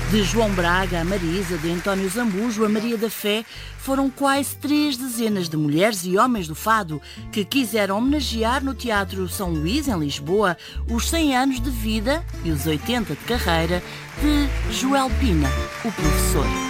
De João Braga, a Marisa, de António Zambujo, a Maria da Fé, foram quase 3 dezenas de mulheres e homens do fado que quiseram homenagear no Teatro São Luís, em Lisboa, os 100 anos de vida e os 80 de carreira de Joel Pina, o professor.